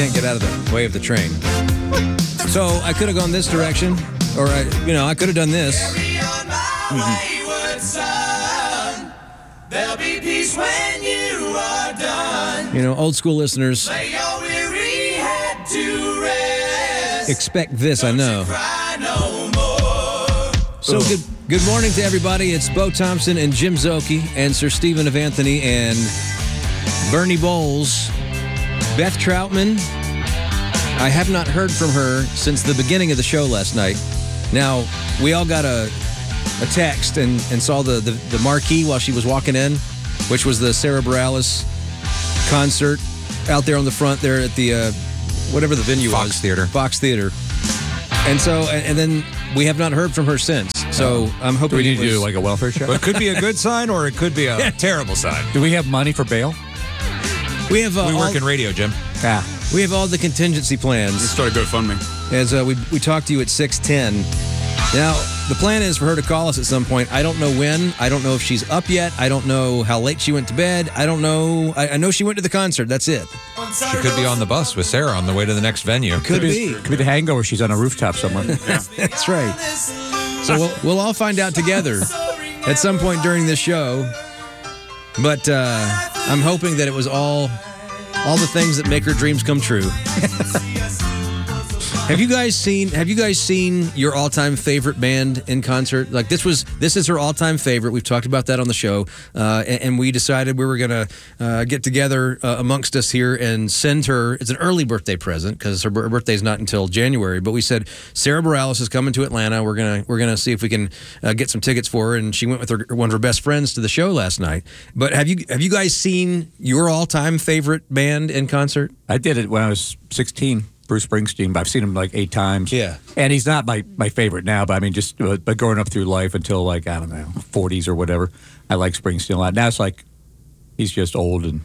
can't get out of the way of the train. So I could have gone this direction, or I could have done this. There'll be peace when you are done. Old school listeners expect this, I know. So good morning to everybody. It's Bo Thompson and Jim Szoke and Sir Stephen of Anthony and Bernie Bowles. Beth Troutman, I have not heard from her since the beginning of the show last night. Now, we all got a text and saw the marquee while she was walking in, which was the Sarah Bareilles concert out there on the front there at the, whatever the venue was. Fox Theater. And so, and then we have not heard from her since. So I'm hoping we need to do like a welfare check. It could be a good sign or it could be a terrible sign. Do we have money for bail? We have. We work in radio, Jim. Yeah. We have all the contingency plans. Let's start a GoFundMe. As we talked to you at 6:10. Now, the plan is for her to call us at some point. I don't know when. I don't know if she's up yet. I don't know how late she went to bed. I don't know. I know she went to the concert. That's it. She could be on the bus with Sarah on the way to the next venue. Could be. Could be the hangover. She's on a rooftop somewhere. That's right. So we'll all find out together at some point during this show. But I'm hoping that it was all the things that make her dreams come true. Have you guys seen your all-time favorite band in concert? Like this is her all-time favorite. We've talked about that on the show, and we decided we were gonna get together amongst us here and send her. It's an early birthday present because her birthday's not until January. But we said Sarah Bareilles is coming to Atlanta. We're gonna see if we can get some tickets for her. And she went with one of her best friends to the show last night. But have you guys seen your all-time favorite band in concert? I did it when I was 16. Bruce Springsteen, but I've seen him like 8 times. Yeah. And he's not my favorite now, but I mean, just but growing up through life until like, I don't know, 40s or whatever, I like Springsteen a lot. Now it's like, he's just old and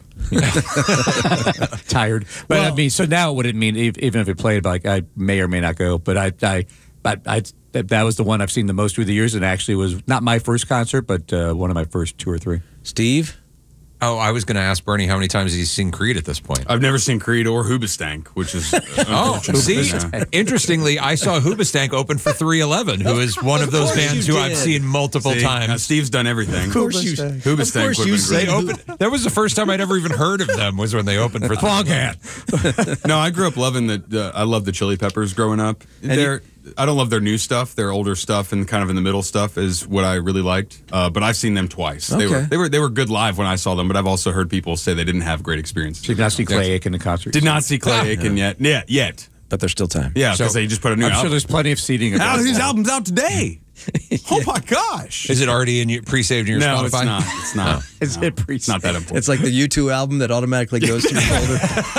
tired. But I mean, so now what it mean, even if it played, like I may or may not go, but I that was the one I've seen the most through the years and actually was not my first concert, but one of my first 2 or 3. Steve? Oh, I was going to ask Bernie how many times he's seen Creed at this point. I've never seen Creed or Hoobastank, which is see, interestingly, I saw Hoobastank open for 311, who is one of those bands who I've seen multiple times. Now Steve's done everything. Of course you Hoobastank would have been great. That was the first time I'd ever even heard of them, was when they opened for Foghat. No, I grew up loving I loved the Chili Peppers growing up. I don't love their new stuff. Their older stuff and kind of in the middle stuff is what I really liked. But I've seen them twice. Okay. They were good live when I saw them, but I've also heard people say they didn't have great experiences. Did not see Clay Aiken in concert. Did not see Clay Aiken yet. Yet. But there's still time. Yeah, because they just put a new I'm album. sure there's plenty of seating. His album's out today. Oh my gosh! Is it already pre-saved in your Spotify? No, it's not. It's not. Is it It's not that important. It's like the U2 album that automatically goes to your folder.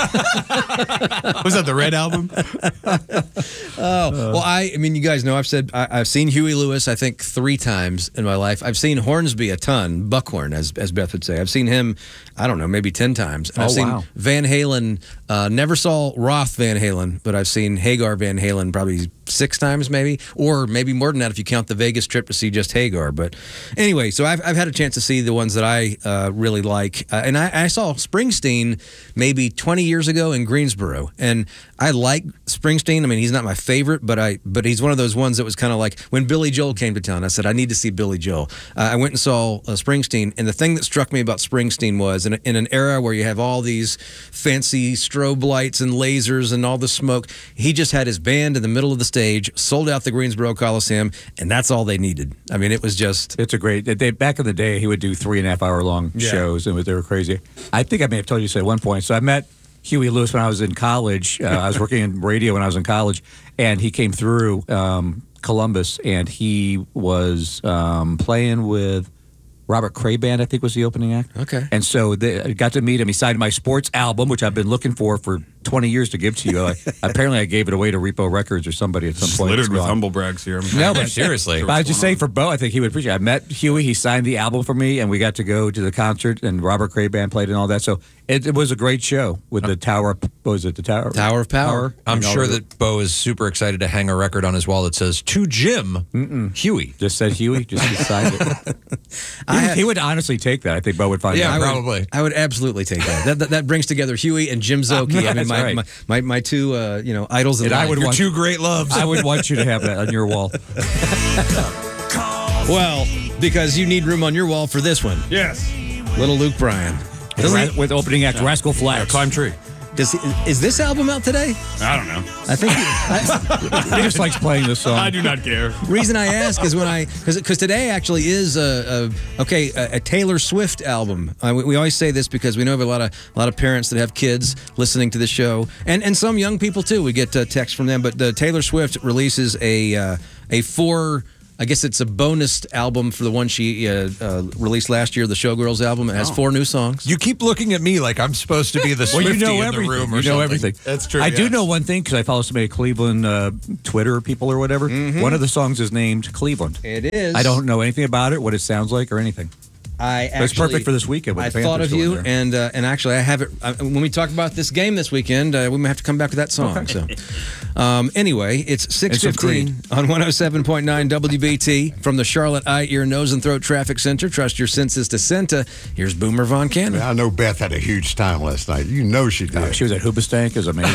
Was that the Red album? Well, I mean, you guys know I've seen Huey Lewis, I think 3 times in my life. I've seen Hornsby a ton, Buckhorn, as Beth would say. I've seen him, I don't know, maybe 10 times. And I've seen Van Halen. Never saw Roth Van Halen, but I've seen Hagar Van Halen probably 6 times maybe, or maybe more than that if you count the Vegas trip to see just Hagar. But anyway, so I've had a chance to see the ones that I really like. And I saw Springsteen maybe 20 years ago in Greensboro. And I like Springsteen. I mean, he's not my favorite, but he's one of those ones that was kind of like when Billy Joel came to town. I said, I need to see Billy Joel. I went and saw Springsteen. And the thing that struck me about Springsteen was in an era where you have all these fancy strobe lights and lasers and all the smoke, he just had his band in the middle of the stage, sold out the Greensboro Coliseum, and that's all they needed. I mean, it was just... It's a great... back in the day, he would do 3.5-hour-long shows, and they were crazy. I think I may have told you this at one point. So I met Huey Lewis when I was in college. I was working in radio when I was in college, and he came through Columbus, and he was playing with Robert Cray-Band, I think, was the opening act. Okay. And so I got to meet him. He signed my sports album, which I've been looking for 20 years to give to you. Apparently, I gave it away to Repo Records or somebody at some point. Littered with humble brags here. No, but seriously. But I was just saying for Bo, I think he would appreciate it. I met Huey. He signed the album for me, and we got to go to the concert, and Robert Cray-Band played and all that. So it was a great show with the Tower. What was it? The Tower? Tower of Power. I'm sure that Bo is super excited to hang a record on his wall that says, "To Jim, Huey." Just said Huey. Just signed it. He would honestly take that. I think Bo would find out. Probably. I would absolutely take that. That brings together Huey and Jim Szoke. I mean, my two idols. And I would Your two great loves. I would want you to have that on your wall. Well, because you need room on your wall for this one. Yes. Little Luke Bryan. With opening act Rascal Flatts. Climb Tree. Is this album out today? I don't know. I think He just likes playing this song. I do not care. reason I ask is because today actually is a Taylor Swift album. We always say this because we know of a lot of parents that have kids listening to the show, and some young people too. We get texts from them, but the Taylor Swift releases a 4. I guess it's a bonus album for the one she released last year, the Showgirls album. It has 4 new songs. You keep looking at me like I'm supposed to be the Swiftie in the room or you know something. everything. That's true. I do yes. know one thing because I follow so many Cleveland Twitter people or whatever. Mm-hmm. One of the songs is named Cleveland. It is. I don't know anything about it, what it sounds like, or anything. It's perfect for this weekend. With I the thought of Panthers you, going there. and actually, I have it. When we talk about this game this weekend, we might have to come back to that song. Okay. So, anyway, it's 6:15 on 107.9 WBT from the Charlotte Eye, Ear, Nose, and Throat Traffic Center. Trust your senses to Senta. Here's Boomer Von Cannon. I know Beth had a huge time last night. You know she did. She was at Hoobastank. Is amazing.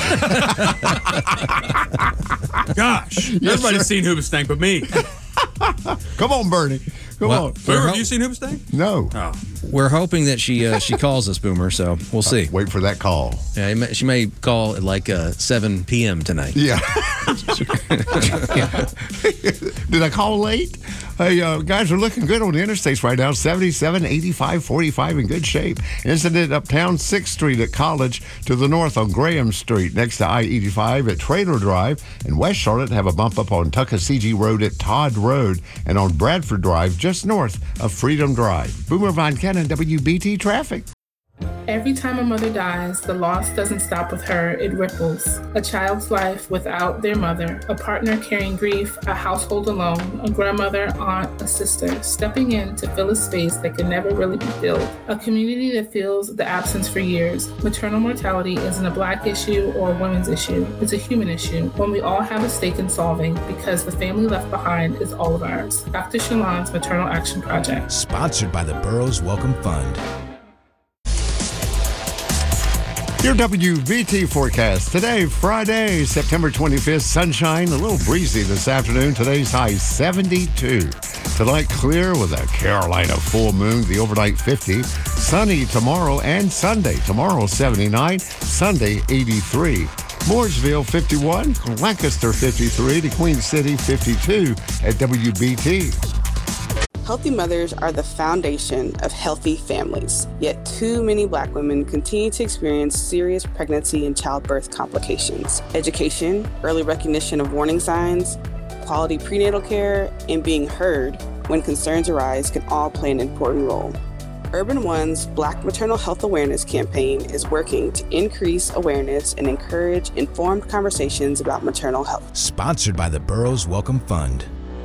Gosh. Everybody's seen Hoobastank but me. Come on, Bernie. Come on. Boomer, have you seen Hoobastank? No. Oh. We're hoping that she calls us, Boomer. So we'll see. Wait for that call. Yeah, she may call at like 7 p.m. tonight. Yeah. Did I call late? Hey, guys are looking good on the interstates right now. 77, 85, 45 in good shape. Incident uptown 6th Street at College to the north on Graham Street next to I-85 at Trailer Drive. And West Charlotte have a bump up on Tuckasegee Road at Todd Road and on Bradford Drive just north of Freedom Drive. Boomer Von Cannon, WBT Traffic. Every time a mother dies, the loss doesn't stop with her, it ripples. A child's life without their mother, a partner carrying grief, a household alone, a grandmother, aunt, a sister, stepping in to fill a space that can never really be filled. A community that feels the absence for years. Maternal mortality isn't a Black issue or a women's issue. It's a human issue, one we all have a stake in solving because the family left behind is all of ours. Dr. Shalon's Maternal Action Project. Sponsored by the Burroughs Welcome Fund. Your WBT forecast. Today, Friday, September 25th, sunshine, a little breezy this afternoon. Today's high 72. Tonight, clear with a Carolina full moon, the overnight 50. Sunny tomorrow and Sunday. Tomorrow, 79. Sunday, 83. Mooresville, 51. Lancaster, 53. To Queen City, 52 at WBT. Healthy mothers are the foundation of healthy families, yet too many Black women continue to experience serious pregnancy and childbirth complications. Education, early recognition of warning signs, quality prenatal care, and being heard when concerns arise can all play an important role. Urban One's Black Maternal Health Awareness campaign is working to increase awareness and encourage informed conversations about maternal health. Sponsored by the Burroughs Welcome Fund.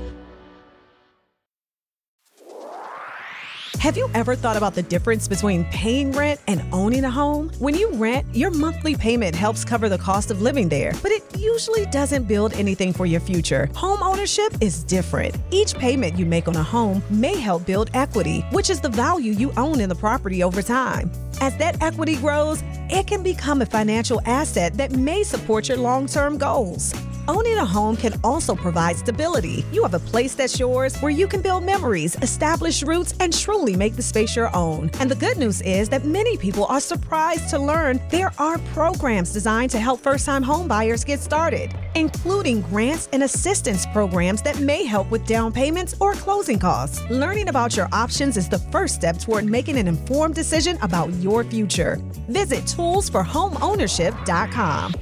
Have you ever thought about the difference between paying rent and owning a home? When you rent, your monthly payment helps cover the cost of living there, but it usually doesn't build anything for your future. Home ownership is different. Each payment you make on a home may help build equity, which is the value you own in the property over time. As that equity grows, it can become a financial asset that may support your long-term goals. Owning a home can also provide stability. You have a place that's yours where you can build memories, establish roots, and truly make the space your own. And the good news is that many people are surprised to learn there are programs designed to help first-time home buyers get started, including grants and assistance programs that may help with down payments or closing costs. Learning about your options is the first step toward making an informed decision about your future. Visit toolsforhomeownership.com.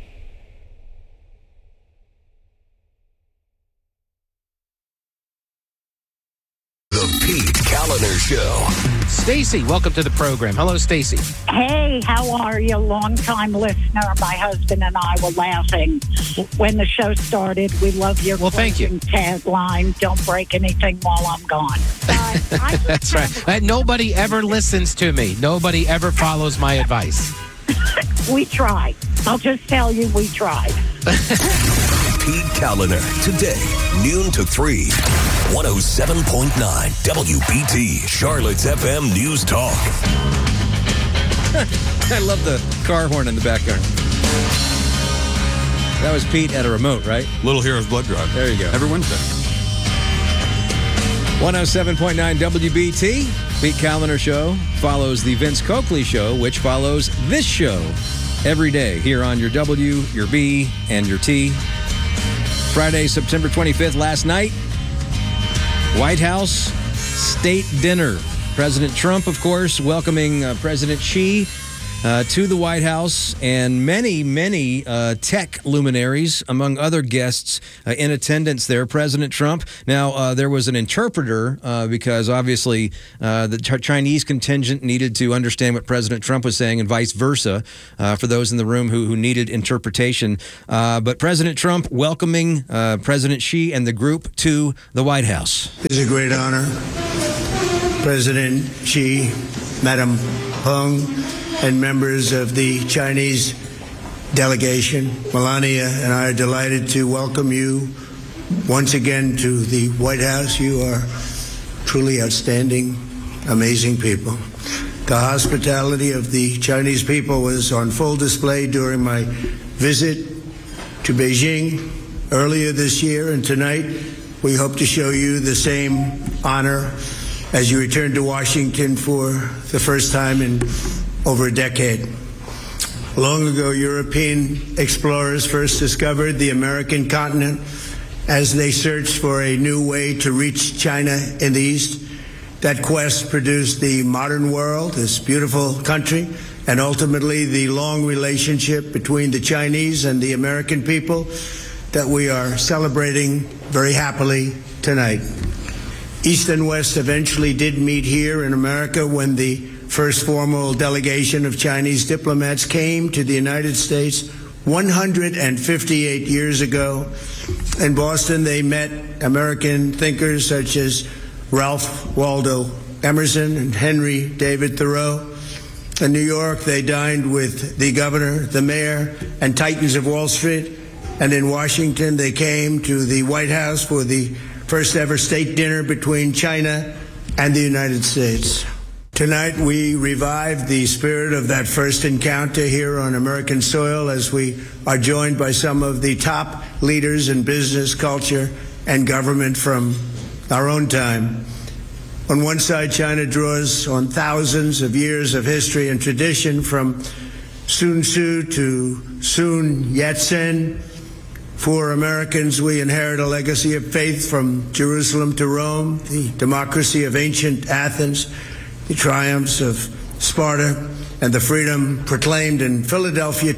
The Pete Kaliner Show. Stacy, welcome to the program. Hello, Stacy. Hey, how are you? Long-time listener. My husband and I were laughing when the show started. We love your thank you. Tagline, don't break anything while I'm gone. That's right. Nobody ever listens to me. Nobody ever follows my advice. We tried. I'll just tell you, we tried. Pete Kaliner, today, noon to 3, 107.9 WBT, Charlotte's FM News Talk. I love the car horn in the background. That was Pete at a remote, right? Little Heroes Blood Drive. There you go. Every Wednesday. 107.9 WBT. Pete Callender Show follows the Vince Coakley Show, which follows this show every day here on your W, your B, and your T. Friday, September 25th, last night, White House State Dinner. President Trump, of course, welcoming President Xi to the White House, and many tech luminaries, among other guests, in attendance there. President Trump. Now, there was an interpreter because obviously the Chinese contingent needed to understand what President Trump was saying and vice versa for those in the room who needed interpretation. But President Trump welcoming President Xi and the group to the White House. It's a great honor. President Xi, Madam Peng, and members of the Chinese delegation, Melania and I are delighted to welcome you once again to the White House. You are truly outstanding, amazing people. The hospitality of the Chinese people was on full display during my visit to Beijing earlier this year, and tonight we hope to show you the same honor as you return to Washington for the first time in over a decade. Long ago, European explorers first discovered the American continent as they searched for a new way to reach China in the East. That quest produced the modern world, this beautiful country, and ultimately the long relationship between the Chinese and the American people that we are celebrating very happily tonight. East and West eventually did meet here in America when the first formal delegation of Chinese diplomats came to the United States 158 years ago. In Boston, they met American thinkers such as Ralph Waldo Emerson and Henry David Thoreau. In New York, they dined with the governor, the mayor, and titans of Wall Street. And in Washington, they came to the White House for the first ever state dinner between China and the United States. Tonight, we revive the spirit of that first encounter here on American soil as we are joined by some of the top leaders in business, culture, and government from our own time. On one side, China draws on thousands of years of history and tradition, from Sun Tzu to Sun Yat-sen. For Americans, we inherit a legacy of faith from Jerusalem to Rome, the democracy of ancient Athens, the triumphs of Sparta, and the freedom proclaimed in Philadelphia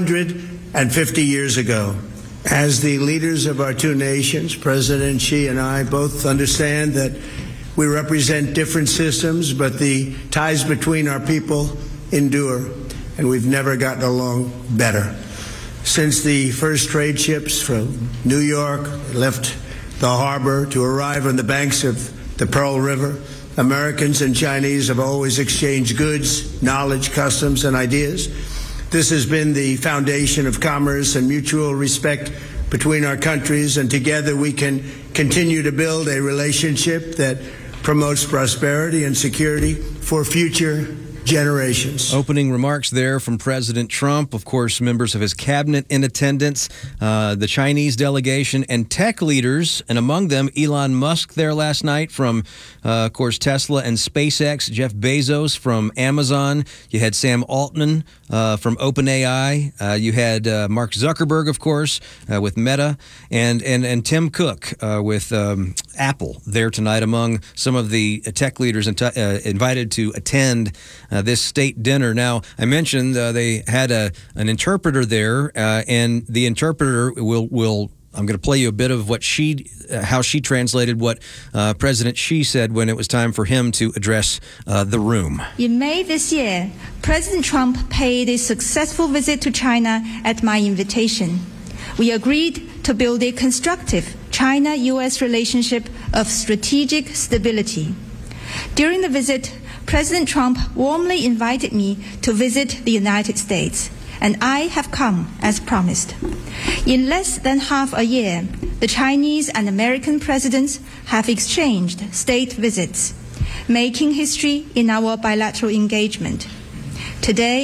250 years ago. As the leaders of our two nations, President Xi and I both understand that we represent different systems, but the ties between our people endure, and we've never gotten along better. Since the first trade ships from New York left the harbor to arrive on the banks of the Pearl River, Americans and Chinese have always exchanged goods, knowledge, customs, and ideas. This has been the foundation of commerce and mutual respect between our countries, and together we can continue to build a relationship that promotes prosperity and security for future generations. Opening remarks there from President Trump. Of course, members of his cabinet in attendance, the Chinese delegation, and tech leaders, and among them Elon Musk there last night from, of course, Tesla and SpaceX, Jeff Bezos from Amazon. You had Sam Altman from OpenAI. You had Mark Zuckerberg, of course, with Meta, and Tim Cook with Apple there tonight, among some of the tech leaders invited to attend this state dinner. Now, I mentioned they had an interpreter there, and the interpreter will I'm going to play you a bit of what how she translated what President Xi said when it was time for him to address the room. In May this year, President Trump paid a successful visit to China at my invitation. We agreed to build a constructive China-U.S. relationship of strategic stability. During the visit, President Trump warmly invited me to visit the United States, and I have come as promised. In less than half a year, the Chinese and American presidents have exchanged state visits, making history in our bilateral engagement. Today,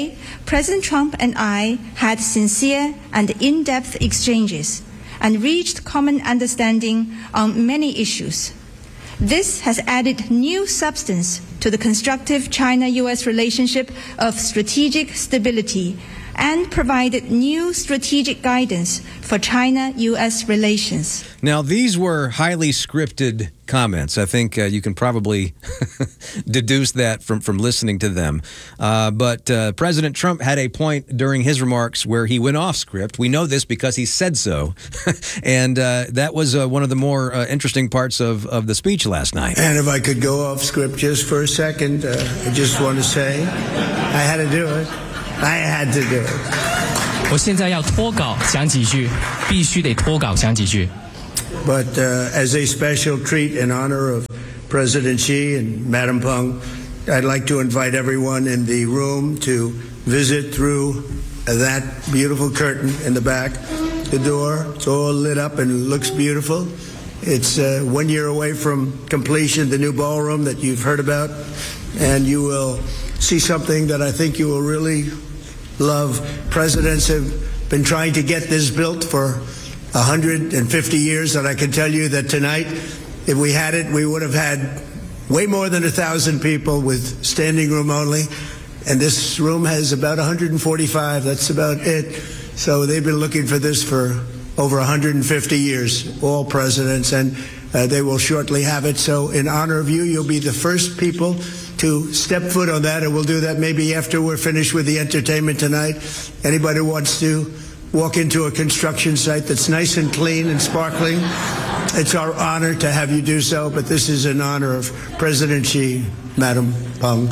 President Trump and I had sincere and in-depth exchanges and reached common understanding on many issues. This has added new substance to the constructive China-U.S. relationship of strategic stability and provided new strategic guidance for China-U.S. relations. Now, these were highly scripted comments. I think you can probably deduce that from listening to them. But President Trump had a point during his remarks where he went off script. We know this because he said so. And that was one of the more interesting parts of the speech last night. And if I could go off script just for a second, I just want to say I had to do it. I had to do it. 我现在要脱稿讲几句，必须得脱稿讲几句。 But as a special treat in honor of President Xi and Madam Peng, I'd like to invite everyone in the room to visit through that beautiful curtain in the back. The door, it's all lit up and looks beautiful. It's 1 year away from completion, the new ballroom that you've heard about. And you will see something that I think you will really love. Presidents have been trying to get this built for 150 years, and I can tell you that tonight, if we had it, we would have had way more than 1,000 people with standing room only. And this room has about 145. That's about it. So they've been looking for this for over 150 years, all presidents, and they will shortly have it. So in honor of you, you'll be the first people to step foot on that, and we'll do that maybe after we're finished with the entertainment tonight. Anybody who wants to walk into a construction site that's nice and clean and sparkling, it's our honor to have you do so, but this is in honor of President Xi, Madam Peng.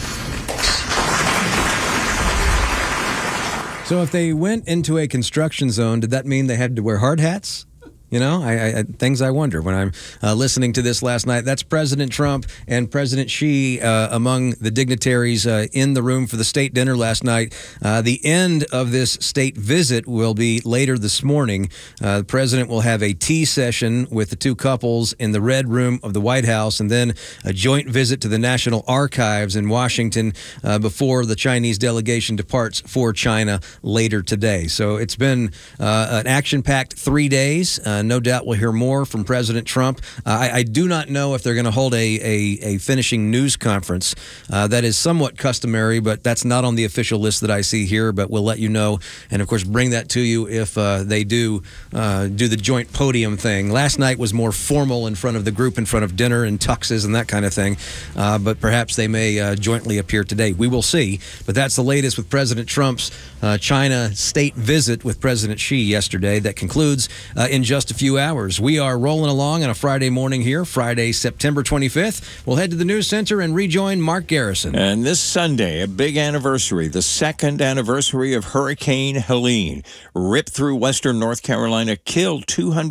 So if they went into a construction zone, did that mean they had to wear hard hats? You know, things I wonder when I'm listening to this last night. That's President Trump and President Xi among the dignitaries in the room for the state dinner last night. The end of this state visit will be later this morning. The president will have a tea session with the two couples in the Red Room of the White House, and then a joint visit to the National Archives in Washington before the Chinese delegation departs for China later today. So it's been an action-packed 3 days. No doubt we'll hear more from President Trump. I do not know if they're going to hold a finishing news conference. That is somewhat customary, but that's not on the official list that I see here. But we'll let you know, and of course bring that to you if they do the joint podium thing. Last night was more formal in front of the group, in front of dinner and tuxes and that kind of thing. But perhaps they may jointly appear today. We will see. But that's the latest with President Trump's China state visit with President Xi yesterday. That concludes in just a few hours. We are rolling along on a Friday morning here, Friday, September 25th. We'll head to the news center and rejoin Mark Garrison. And this Sunday, a big anniversary, the second anniversary of Hurricane Helene. Ripped through western North Carolina, killed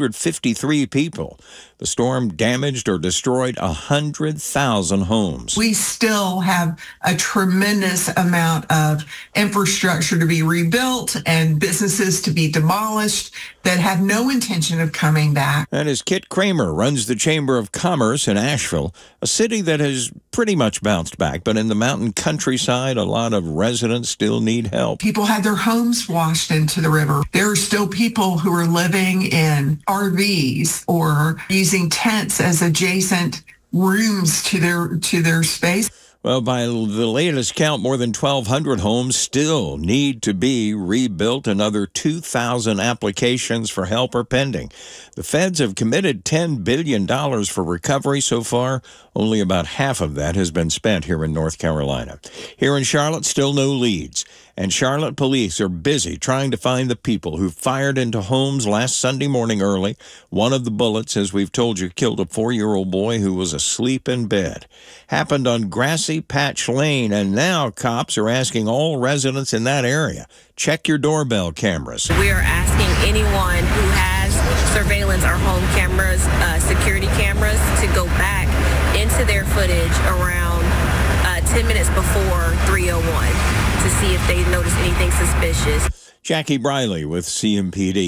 253 people. The storm damaged or destroyed 100,000 homes. We still have a tremendous amount of infrastructure to be rebuilt and businesses to be demolished that have no intention of coming back. That is Kit Kramer, runs the Chamber of Commerce in Asheville, a city that has pretty much bounced back, but in the mountain countryside, a lot of residents still need help. People had their homes washed into the river. There are still people who are living in RVs or using tents as adjacent rooms to their space. Well, by the latest count, more than 1,200 homes still need to be rebuilt. Another 2,000 applications for help are pending. The feds have committed $10 billion for recovery so far. Only about half of that has been spent here in North Carolina. Here in Charlotte, still no leads. And Charlotte police are busy trying to find the people who fired into homes last Sunday morning early. One of the bullets, as we've told you, killed a 4-year-old boy who was asleep in bed. Happened on Grassy Patch Lane, and now cops are asking all residents in that area, check your doorbell cameras. We are asking anyone who has surveillance or home cameras, security cameras, to go back into their footage around 10 minutes before 3:01 to see if they notice anything suspicious. Jackie Briley with CMPD.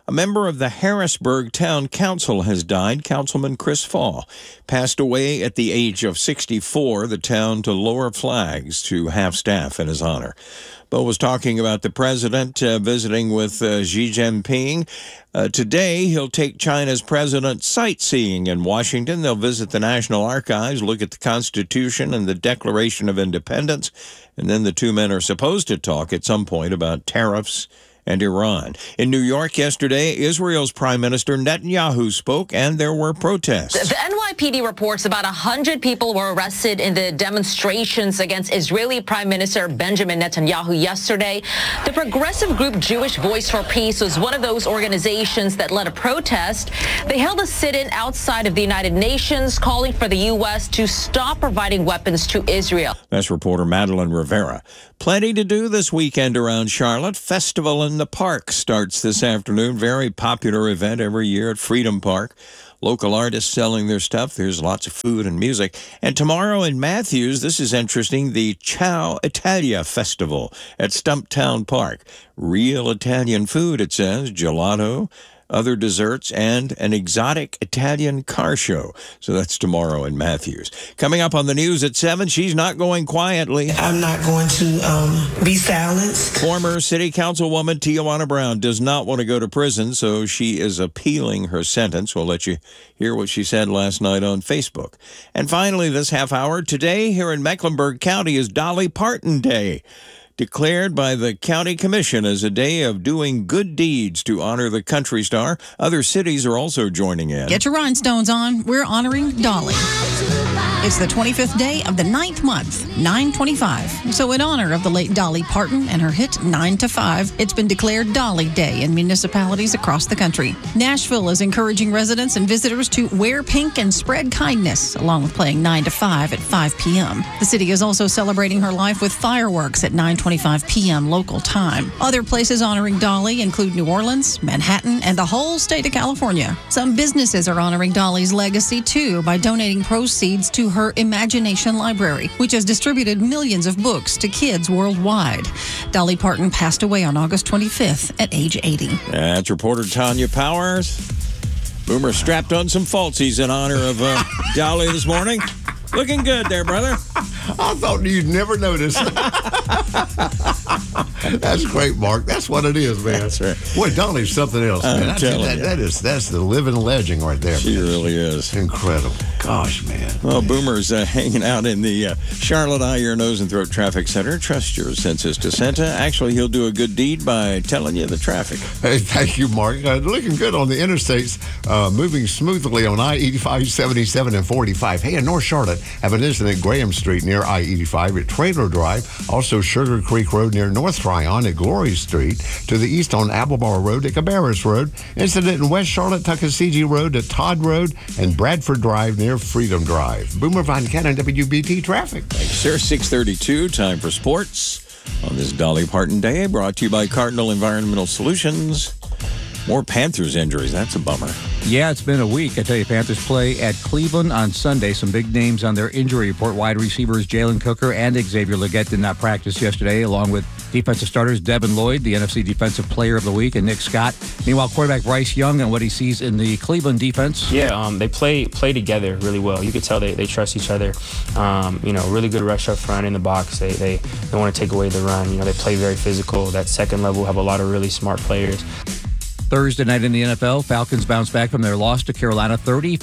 A member of the Harrisburg Town Council has died. Councilman Chris Fall passed away at the age of 64. The town to lower flags to half-staff in his honor. Bo was talking about the president visiting with Xi Jinping. Today, he'll take China's president sightseeing in Washington. They'll visit the National Archives, look at the Constitution and the Declaration of Independence, and then the two men are supposed to talk at some point about tariffs and Iran. In New York yesterday, Israel's Prime Minister Netanyahu spoke, and there were protests. The NYPD reports about 100 people were arrested in the demonstrations against Israeli Prime Minister Benjamin Netanyahu yesterday. The progressive group Jewish Voice for Peace was one of those organizations that led a protest. They held a sit-in outside of the United Nations, calling for the U.S. to stop providing weapons to Israel. That's reporter Madeline Rivera. Plenty to do this weekend around Charlotte. Festival in the Park starts this afternoon. Very popular event every year at Freedom Park. Local artists selling their stuff. There's lots of food and music. And tomorrow in Matthews, this is interesting, the Ciao Italia Festival at Stumptown Park. Real Italian food, it says, gelato, other desserts, and an exotic Italian car show. So that's tomorrow in Matthews. Coming up on the news at 7, she's not going quietly. I'm not going to be silenced. Former City Councilwoman Tijuana Brown does not want to go to prison, so she is appealing her sentence. We'll let you hear what she said last night on Facebook. And finally, this half hour, today here in Mecklenburg County is Dolly Parton Day, declared by the county commission as a day of doing good deeds to honor the country star. Other cities are also joining in. Get your rhinestones on. We're honoring Dolly. It's the 25th day of the 9th month, 9/25. So in honor of the late Dolly Parton and her hit 9 to 5, it's been declared Dolly Day in municipalities across the country. Nashville is encouraging residents and visitors to wear pink and spread kindness, along with playing 9 to 5 at 5 p.m. The city is also celebrating her life with fireworks at 9:25 p.m. local time. Other places honoring Dolly include New Orleans, Manhattan, and the whole state of California. Some businesses are honoring Dolly's legacy, too, by donating proceeds to her Imagination Library, which has distributed millions of books to kids worldwide. Dolly Parton passed away on August 25th at age 80. That's reporter Tanya Powers. Boomer strapped on some falsies in honor of Dolly this morning. Looking good there, brother. I thought you'd never notice. That's great, Mark. That's what it is, man. That's right. Boy, Dolly's something else, man. That's the living legend right there. She really is. Incredible. Gosh, man. Well, Boomer's hanging out in the Charlotte Eye, Ear, Nose, and Throat Traffic Center. Trust your senses to Santa. Actually, he'll do a good deed by telling you the traffic. Hey, thank you, Mark. Looking good on the interstates, moving smoothly on I-85, 77, and 45. Hey, in North Charlotte, have an incident at Graham Street near I-85 at Trailer Drive. Also, Sugar Creek Road near North Tryon at Glory Street. To the east on Applebar Road at Cabarrus Road. Incident in West Charlotte, Tuckasegee Road at Todd Road and Bradford Drive near Freedom Drive. Boomer Von Cannon, WBT Traffic. Thanks, sir. 6:32, time for sports on this Dolly Parton Day, brought to you by Cardinal Environmental Solutions. More Panthers injuries. That's a bummer. Yeah, it's been a week. I tell you, Panthers play at Cleveland on Sunday. Some big names on their injury report. Wide receivers Jalen Cooker and Xavier Legette did not practice yesterday, along with defensive starters Devin Lloyd, the NFC Defensive Player of the Week, and Nick Scott. Meanwhile, quarterback Bryce Young and what he sees in the Cleveland defense. Yeah, they play together really well. You could tell they trust each other. Really good rush up front in the box. They want to take away the run. They play very physical. That second level have a lot of really smart players. Thursday night in the NFL, Falcons bounced back from their loss to Carolina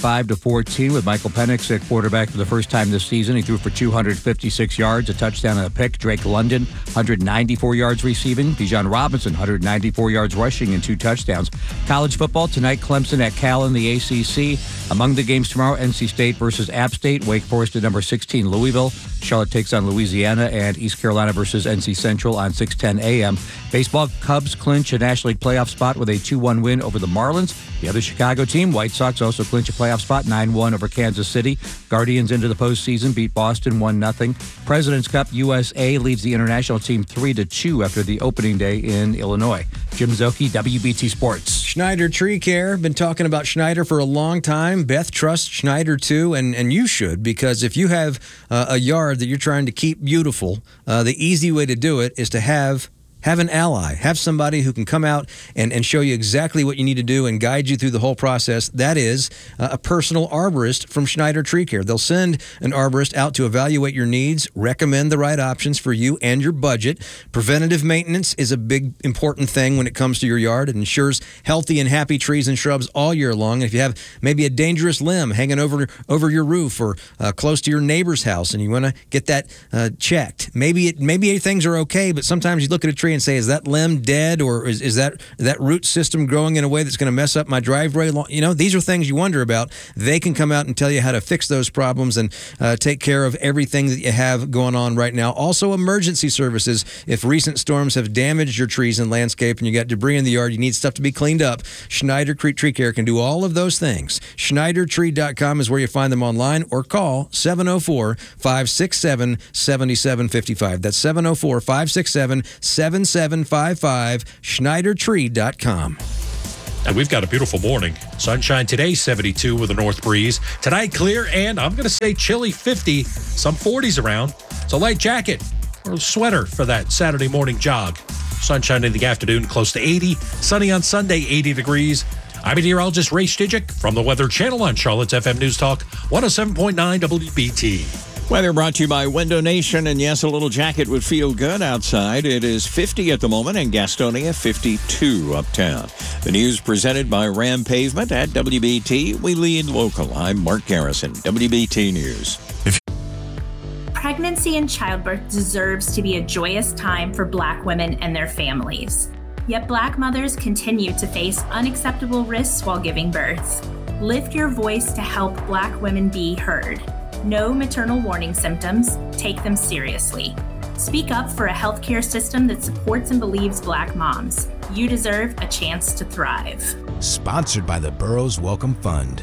35-14 with Michael Penix at quarterback for the first time this season. He threw for 256 yards, a touchdown and a pick. Drake London, 194 yards receiving. Bijan Robinson, 194 yards rushing and 2 touchdowns. College football tonight, Clemson at Cal in the ACC. Among the games tomorrow, NC State versus App State, Wake Forest at number 16, Louisville. Charlotte takes on Louisiana, and East Carolina versus NC Central on 6:10 a.m. Baseball, Cubs clinch a National League playoff spot with a 2-1 win over the Marlins. The other Chicago team, White Sox, also clinch a playoff spot, 9-1 over Kansas City. Guardians into the postseason, beat Boston 1-0. President's Cup, USA leads the international team 3-2 after the opening day in Illinois. Jim Zoki, WBT Sports. Schneider Tree Care. Been talking about Schneider for a long time. Beth trusts Schneider too, and you should, because if you have a yard that you're trying to keep beautiful, the easy way to do it is to have Have an ally. Have somebody who can come out and show you exactly what you need to do and guide you through the whole process. That is a personal arborist from Schneider Tree Care. They'll send an arborist out to evaluate your needs, recommend the right options for you and your budget. Preventative maintenance is a big, important thing when it comes to your yard. It ensures healthy and happy trees and shrubs all year long. And if you have maybe a dangerous limb hanging over your roof or close to your neighbor's house and you want to get that checked, maybe things are okay, but sometimes you look at a tree and say, is that limb dead, or is that root system growing in a way that's going to mess up my driveway? You know, these are things you wonder about. They can come out and tell you how to fix those problems and take care of everything that you have going on right now. Also, emergency services. If recent storms have damaged your trees and landscape and you got debris in the yard, you need stuff to be cleaned up, Schneider Tree Care can do all of those things. SchneiderTree.com is where you find them online, or call 704-567-7755. That's 704-567-7755, SchneiderTree.com. And we've got a beautiful morning. Sunshine today, 72 with a north breeze. Tonight, clear and I'm going to say chilly, 50, some 40s around. So light jacket or a sweater for that Saturday morning jog. Sunshine in the afternoon, close to 80. Sunny on Sunday, 80 degrees. I'm meteorologist Ray Stijic from the Weather Channel on Charlotte's FM News Talk 107.9 WBT. Weather brought to you by Window Nation, and yes, a little jacket would feel good outside. It is 50 at the moment in Gastonia, 52 uptown. The news presented by Ram Pavement at WBT. We lead local. I'm Mark Garrison, WBT News. Pregnancy and childbirth deserves to be a joyous time for Black women and their families. Yet Black mothers continue to face unacceptable risks while giving birth. Lift your voice to help Black women be heard. Know maternal warning symptoms, take them seriously. Speak up for a healthcare system that supports and believes Black moms. You deserve a chance to thrive. Sponsored by the Burroughs Welcome Fund.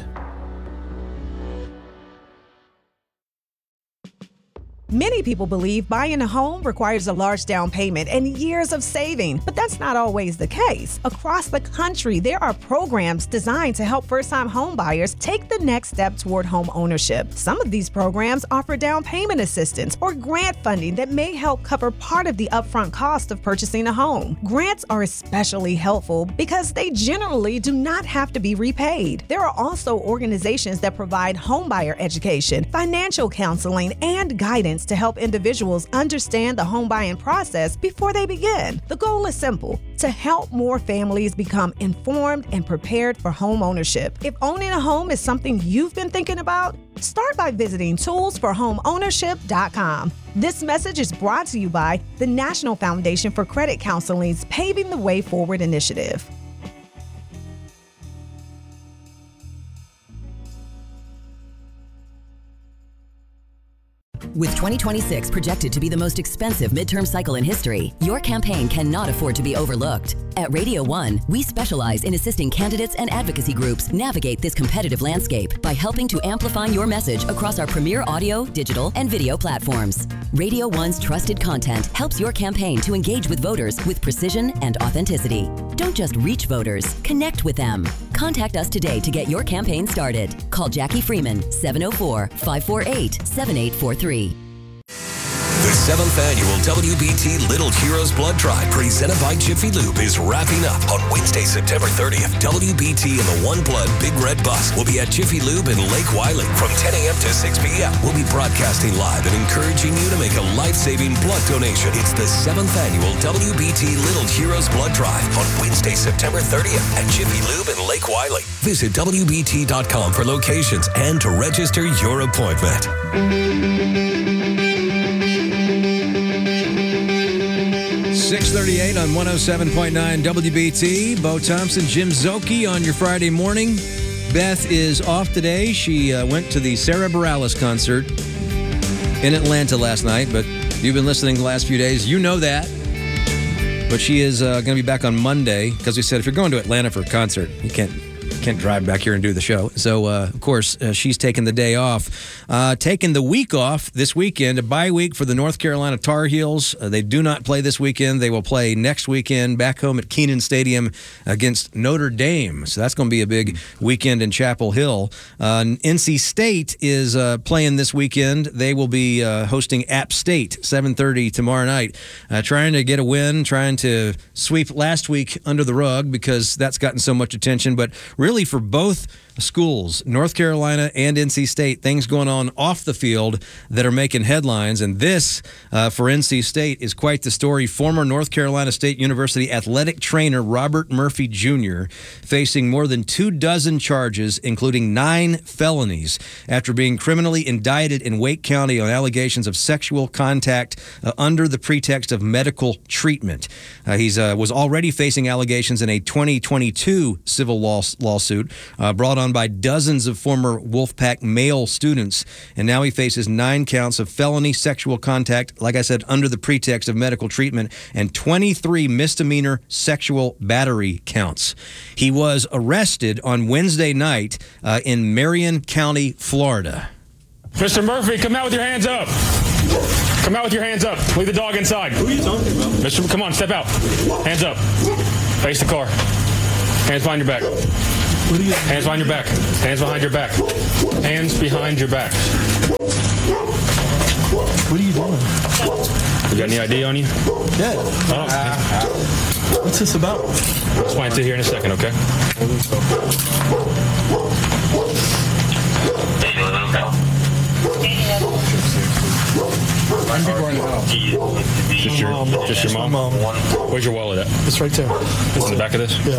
Many people believe buying a home requires a large down payment and years of saving, but that's not always the case. Across the country, there are programs designed to help first-time home buyers take the next step toward home ownership. Some of these programs offer down payment assistance or grant funding that may help cover part of the upfront cost of purchasing a home. Grants are especially helpful because they generally do not have to be repaid. There are also organizations that provide homebuyer education, financial counseling, and guidance to help individuals understand the home buying process before they begin. The goal is simple: to help more families become informed and prepared for home ownership. If owning a home is something you've been thinking about, start by visiting toolsforhomeownership.com. This message is brought to you by the National Foundation for Credit Counseling's Paving the Way Forward initiative. With 2026 projected to be the most expensive midterm cycle in history, your campaign cannot afford to be overlooked. At Radio 1, we specialize in assisting candidates and advocacy groups navigate this competitive landscape by helping to amplify your message across our premier audio, digital, and video platforms. Radio 1's trusted content helps your campaign to engage with voters with precision and authenticity. Don't just reach voters, connect with them. Contact us today to get your campaign started. Call Jackie Freeman, 704-548-7843. The 7th annual WBT Little Heroes Blood Drive, presented by Jiffy Lube, is wrapping up on Wednesday, September 30th. WBT and the One Blood Big Red Bus will be at Jiffy Lube in Lake Wylie from 10 a.m. to 6 p.m. We'll be broadcasting live and encouraging you to make a life-saving blood donation. It's the 7th annual WBT Little Heroes Blood Drive on Wednesday, September 30th at Jiffy Lube in Lake Wylie. Visit WBT.com for locations and to register your appointment. 6:38 on 107.9 WBT. Bo Thompson, Jim Zoki on your Friday morning. Beth is off today. She went to the Sarah Bareilles concert in Atlanta last night, but you've been listening the last few days. You know that. But she is going to be back on Monday because we said if you're going to Atlanta for a concert, you can't can't drive back here and do the show. So, of course, she's taking the day off. Taking the week off this weekend, a bye week for the North Carolina Tar Heels. They do not play this weekend. They will play next weekend back home at Kenan Stadium against Notre Dame. So that's going to be a big weekend in Chapel Hill. NC State is playing this weekend. They will be hosting App State, 7:30 tomorrow night. Trying to get a win, trying to sweep last week under the rug because that's gotten so much attention. But really for both schools, North Carolina and NC State, things going on off the field that are making headlines. And this, for NC State, is quite the story. Former North Carolina State University athletic trainer Robert Murphy Jr. facing more than 24 charges, including 9 felonies, after being criminally indicted in Wake County on allegations of sexual contact under the pretext of medical treatment. He was already facing allegations in a 2022 civil lawsuit brought on by dozens of former Wolfpack male students, and now he faces 9 counts of felony sexual contact, like I said, under the pretext of medical treatment, and 23 misdemeanor sexual battery counts. He was arrested on Wednesday night in Marion County, Florida. Mr. Murphy, come out with your hands up. Come out with your hands up. Leave the dog inside. Who are you talking about? Mr. Come on, step out. Hands up. Face the car. Hands behind your back. Hands behind your back. Hands behind your back. Hands behind your back. What are you doing? You got any ID on you? Yeah. Oh. What's this about? Explain it to you here in a second, okay? Just your mom? Where's your wallet at? It's right there. It's in the back of this? Yeah.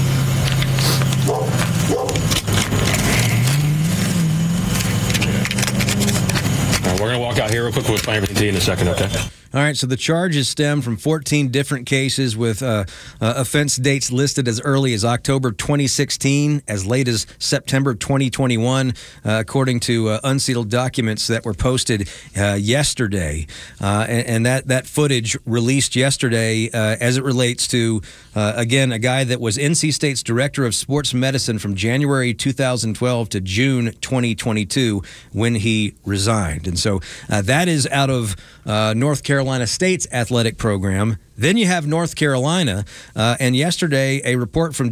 We're going to walk out here real quick. We'll explain everything to you in a second, okay? All right, so the charges stem from 14 different cases with offense dates listed as early as October 2016, as late as September 2021, according to unsealed documents that were posted yesterday. And that footage released yesterday as it relates to, again, a guy that was NC State's director of sports medicine from January 2012 to June 2022 when he resigned. And so that is out of North Carolina State's athletic program. Then you have North Carolina, and yesterday a report from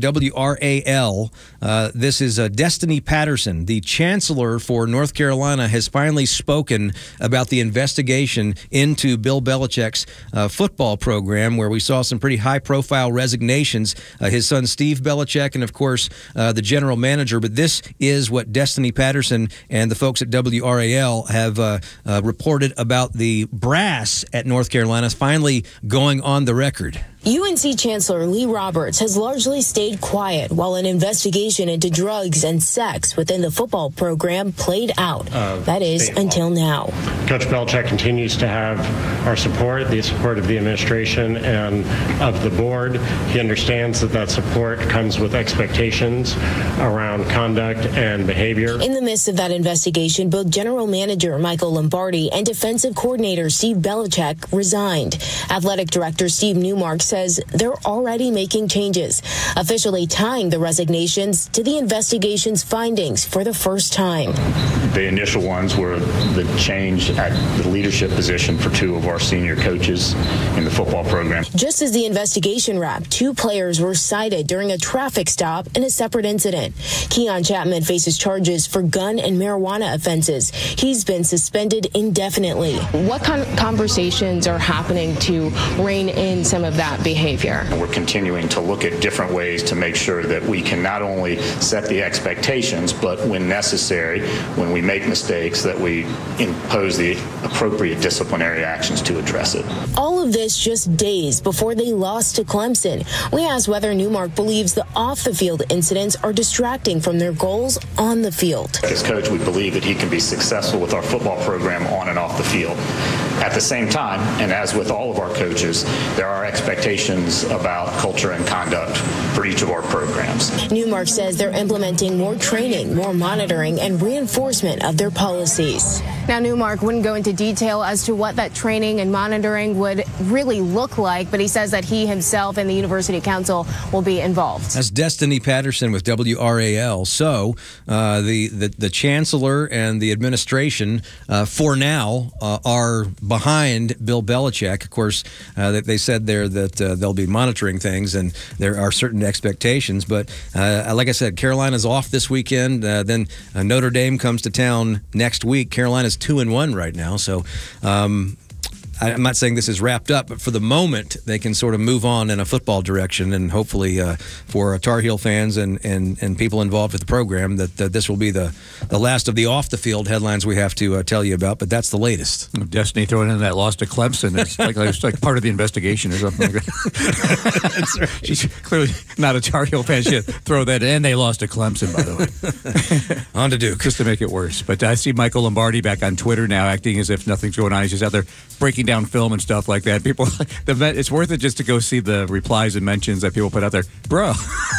WRAL, this is Destiny Patterson, the chancellor for North Carolina, has finally spoken about the investigation into Bill Belichick's football program, where we saw some pretty high-profile resignations, his son Steve Belichick and, of course, the general manager. But this is what Destiny Patterson and the folks at WRAL have reported about the brass at North Carolina finally going on the record. UNC Chancellor Lee Roberts has largely stayed quiet while an investigation into drugs and sex within the football program played out. That is, until now. Coach Belichick continues to have our support, the support of the administration and of the board. He understands that support comes with expectations around conduct and behavior. In the midst of that investigation, both General Manager Michael Lombardi and Defensive Coordinator Steve Belichick resigned. Athletic Director Steve Newmark says they're already making changes, officially tying the resignations to the investigation's findings for the first time. The initial ones were the change at the leadership position for 2 of our senior coaches in the football program. Just as the investigation wrapped, 2 players were cited during a traffic stop in a separate incident. Keon Chapman faces charges for gun and marijuana offenses. He's been suspended indefinitely. What kind of conversations are happening to rein in some of that behavior? We're continuing to look at different ways to make sure that we can not only set the expectations, but when necessary, when we make mistakes, that we impose the appropriate disciplinary actions to address it. All of this just days before they lost to Clemson. We asked whether Newmark believes the off-the-field incidents are distracting from their goals on the field. As coach, we believe that he can be successful with our football program on and off the field. At the same time, and as with all of our coaches, there are expectations about culture and conduct for each of our programs. Newmark says they're implementing more training, more monitoring, and reinforcement of their policies. Now, Newmark wouldn't go into detail as to what that training and monitoring would really look like, but he says that he himself and the University Council will be involved. That's Destiny Patterson with WRAL. So the chancellor and the administration, for now, are behind Bill Belichick. Of course, they said there that they'll be monitoring things, and there are certain expectations. But like I said, Carolina's off this weekend. Then Notre Dame comes to town next week. Carolina's 2-1 right now. So I'm not saying this is wrapped up, but for the moment, they can sort of move on in a football direction, and hopefully for Tar Heel fans and people involved with the program, that this will be the last of the off-the-field headlines we have to tell you about, but that's the latest. Destiny throwing in that loss to Clemson. It's like part of the investigation or something like that. That's right. She's clearly not a Tar Heel fan. She throw that in. They lost to Clemson, by the way. On to Duke. Just to make it worse. But I see Michael Lombardi back on Twitter now acting as if nothing's going on. He's just out there breaking down film and stuff like that. People, it's worth it just to go see the replies and mentions that people put out there. Bro,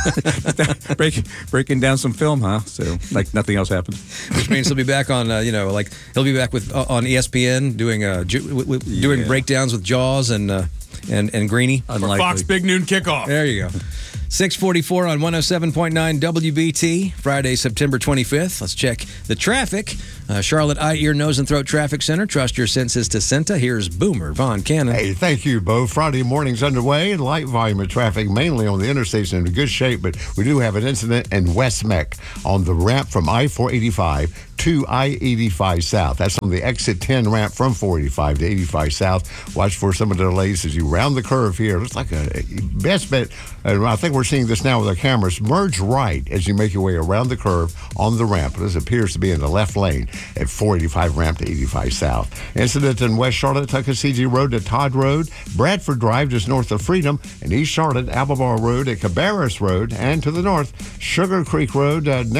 breaking down some film, huh? So like nothing else happened. Which means he'll be back on, he'll be back with on ESPN doing breakdowns with Jaws and Greeny. For Fox Big Noon Kickoff. There you go. 644 on 107.9 WBT, Friday, September 25th. Let's check the traffic. Charlotte Eye, Ear, Nose, and Throat Traffic Center. Trust your senses to Cinta. Here's Boomer Von Cannon. Hey, thank you, Bo. Friday morning's underway. Light volume of traffic, mainly on the interstate, in good shape, but we do have an incident in West Meck on the ramp from I-485 to I-85 South. That's on the exit 10 ramp from 485 to 85 South. Watch for some of the delays as you round the curve here. Looks like a best bet. I think we're seeing this now with our cameras. Merge right as you make your way around the curve on the ramp. This appears to be in the left lane at 485 ramp to 85 South. Incident in West Charlotte, Tuckasegee Road to Todd Road, Bradford Drive just north of Freedom, and East Charlotte, Albemarle Road at Cabarrus Road, and to the north, Sugar Creek Road